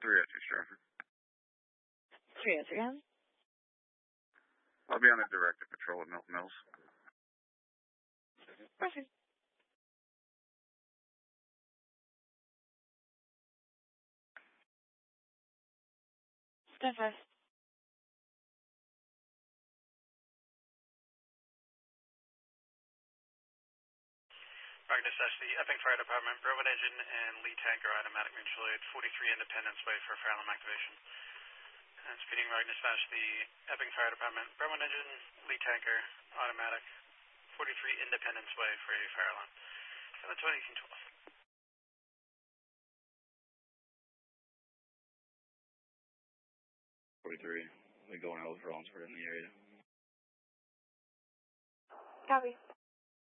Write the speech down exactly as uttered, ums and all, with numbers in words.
three oh two Stratford. three oh three, yeah. I'll be on a directed patrol at Milton Mills. Perfect. Step first. Magnus Dash, the Epping Fire Department, Bromwood engine and lead tanker automatic mutual aid, forty-three Independence Way for fire alarm activation. And speeding Magnus Dash, the Epping Fire Department, Bromwood engine, lead tanker, automatic, forty-three Independence Way for a fire alarm. seven twenty, eighteen twelve. forty-three, we going out with Rollinsford in the area. Copy.